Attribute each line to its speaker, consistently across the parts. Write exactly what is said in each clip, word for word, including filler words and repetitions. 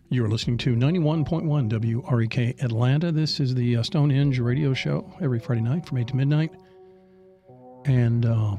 Speaker 1: You are listening to ninety-one point one W R E K Atlanta. This is the uh, Stonehenge radio show every Friday night from eight to midnight. And uh,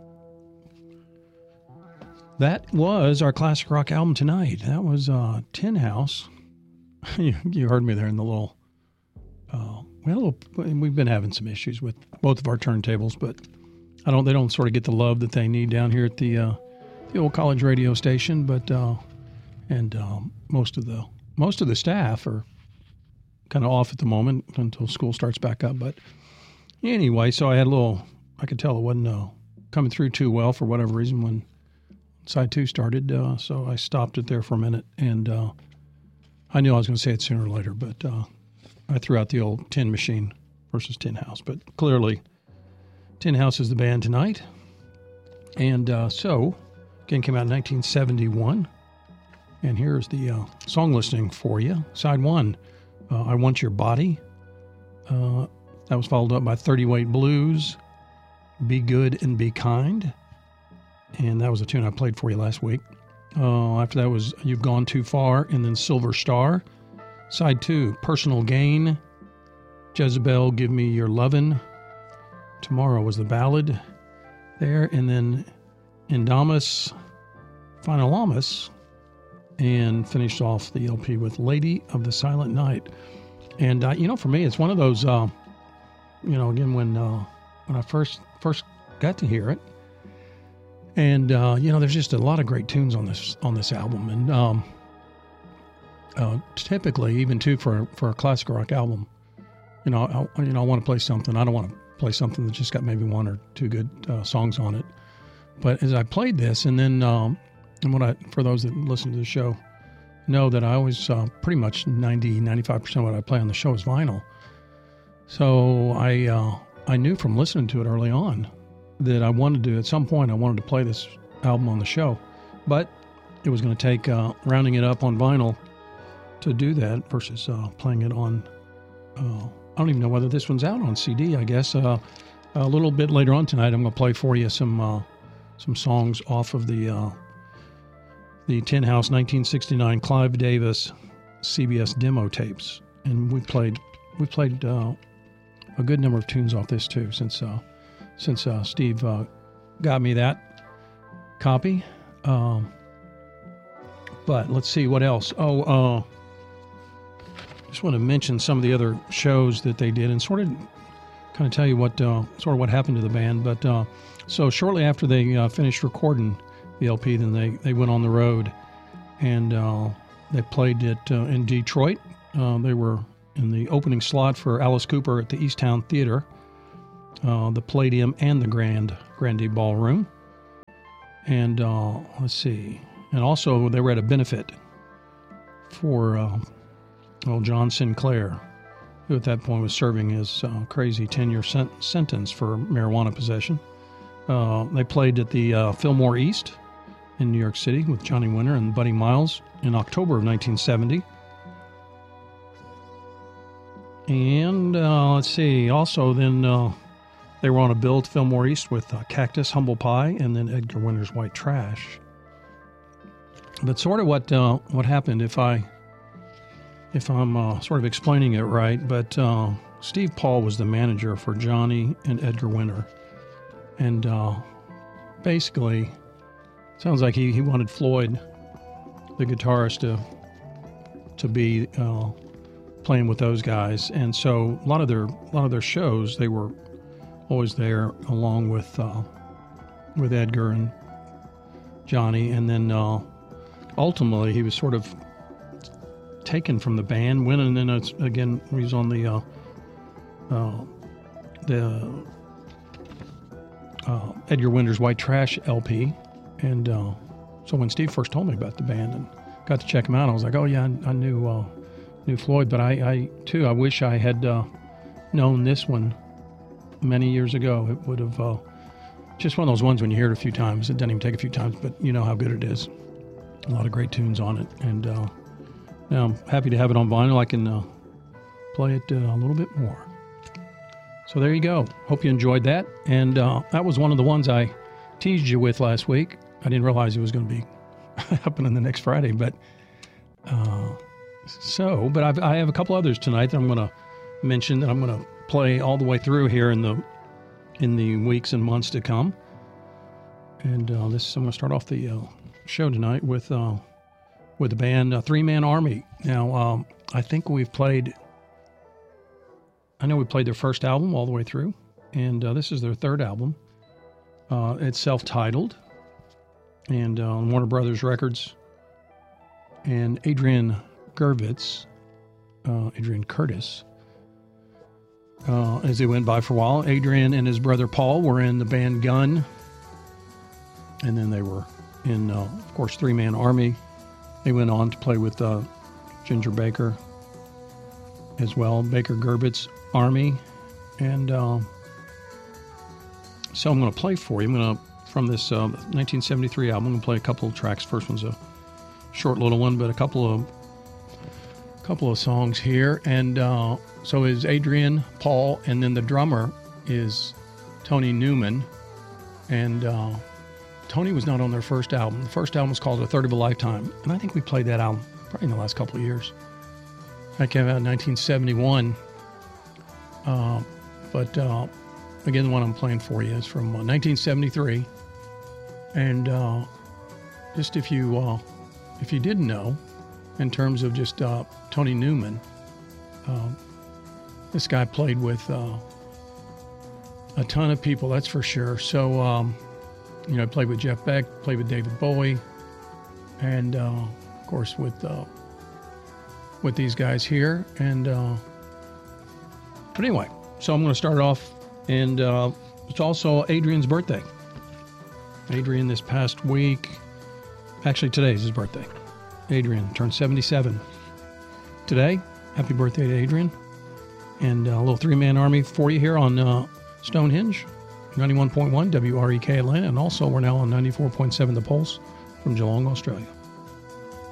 Speaker 1: that was our classic rock album tonight. That was uh, Tin House. you, you heard me there in the little... Uh, we had a little, we've been having some issues with both of our turntables, but I don't. They don't sort of get the love that they need down here at the uh, the old college radio station. But uh, and um, most of the most of the staff are kind of off at the moment until school starts back up. But anyway, so I had a little. I could tell it wasn't uh, coming through too well for whatever reason when side two started. Uh, so I stopped it there for a minute, and uh, I knew I was going to say it sooner or later, but. Uh, I threw out the old Tin Machine versus Tin House, but clearly Tin House is the band tonight. And uh, so, again, came out in nineteen seventy-one. And here's the uh, song listing for you. Side one, uh, I Want Your Body. Uh, that was followed up by thirty-weight Blues, Be Good and Be Kind. And that was a tune I played for you last week. Uh, after that was You've Gone Too Far, and then Silver Star. Side two, Personal Gain, Jezebel, Give Me Your Lovin'. Tomorrow was the ballad there. And then Indamus, Finalamus, and finished off the L P with Lady of the Silent Night. And, uh, you know, for me, it's one of those, uh, you know, again, when uh, when I first first got to hear it. And, uh, you know, there's just a lot of great tunes on this on this album. And, um, Uh, typically, even too for for a classic rock album, you know, I, you know, I want to play something. I don't want to play something that's just got maybe one or two good uh, songs on it. But as I played this, and then, um, and what I for those that listen to the show, know that I always uh, pretty much ninety, ninety-five percent of what I play on the show is vinyl. So I uh, I knew from listening to it early on that I wanted to, at some point, I wanted to play this album on the show, but it was going to take uh, rounding it up on vinyl to do that versus uh, playing it on, uh, I don't even know whether this one's out on C D, I guess. Uh, a little bit later on tonight, I'm going to play for you some uh, some songs off of the uh, the Tin House nineteen sixty-nine Clive Davis C B S demo tapes. And we played we played uh, a good number of tunes off this too, since uh, since uh, Steve uh, got me that copy. Um, but let's see what else. Oh, uh, just want to mention some of the other shows that they did and sort of kind of tell you what uh, sort of what happened to the band. But uh, so shortly after they uh, finished recording the L P, then they, they went on the road, and uh, they played it uh, in Detroit. Uh, they were in the opening slot for Alice Cooper at the Easttown Theater, uh, the Palladium, and the Grand Grande Ballroom. And uh, let's see, and also they were at a benefit for. Uh, Well, John Sinclair, who at that point was serving his uh, crazy ten-year sen- sentence for marijuana possession. Uh, they played at the uh, Fillmore East in New York City with Johnny Winter and Buddy Miles in October of nineteen seventy. And uh, let's see, also then uh, they were on a bill at Fillmore East with uh, Cactus, Humble Pie, and then Edgar Winter's White Trash. But sort of what uh, what happened, if I... if I'm uh, sort of explaining it right, but uh, Steve Paul was the manager for Johnny and Edgar Winter. And uh, basically, sounds like he, he wanted Floyd, the guitarist, to to be uh, playing with those guys. And so a lot of their a lot of their shows, they were always there along with uh, with Edgar and Johnny. And then uh, ultimately, he was sort of taken from the band, went and then it's, again he was on the uh, uh, the uh, Edgar Winter's White Trash L P, and uh, so when Steve first told me about the band and got to check him out, I was like, oh yeah, I, I knew uh, knew Floyd, but I, I too I wish I had uh, known this one many years ago. It would have uh, just one of those ones when you hear it a few times, it doesn't even take a few times, but you know how good it is. A lot of great tunes on it, and uh, now I'm happy to have it on vinyl. I can uh, play it uh, a little bit more. So there you go. Hope you enjoyed that. And uh, that was one of the ones I teased you with last week. I didn't realize it was going to be happening the next Friday, but uh, So, but I've, I have a couple others tonight that I'm going to mention that I'm going to play all the way through here in the in the weeks and months to come. And uh, this, I'm going to start off the uh, show tonight with uh, with the band uh, Three Man Army. Now, um, I think we've played. I know we played their first album all the way through, and uh, this is their third album. Uh, it's self-titled, and uh, on Warner Brothers Records. And Adrian Gervitz, uh, Adrian Curtis, uh, as they went by for a while. Adrian and his brother Paul were in the band Gun, and then they were in, uh, of course, Three Man Army. They went on to play with uh, Ginger Baker as well, Baker Gervitz Army. And uh, so I'm going to play for you. I'm going to, from this uh, nineteen seventy-three album, I'm going to play a couple of tracks. First one's a short little one, but a couple of couple of songs here. And uh, so is Adrian, Paul, and then the drummer is Tony Newman. And uh, Tony was not on their first album. The first album was called A Third of a Lifetime, and I think we played that album probably in the last couple of years. That came out in nineteen seventy-one. Uh, but uh, again, the one I'm playing for you is from uh, nineteen seventy-three. And uh, just if you uh, if you didn't know, in terms of just uh, Tony Newman, uh, this guy played with uh, a ton of people, that's for sure. So, um, you know, played with Jeff Beck, played with David Bowie, and uh, of course with uh, with these guys here. And uh, but anyway, so I'm going to start off, and uh, it's also Adrian's birthday. Adrian this past week, actually today's his birthday. Adrian turned seventy-seven today. Happy birthday to Adrian. And a little three-man army for you here on uh, Stonehenge, ninety-one point one W R E K Atlanta. And also we're now on ninety-four point seven The Pulse from Geelong, Australia.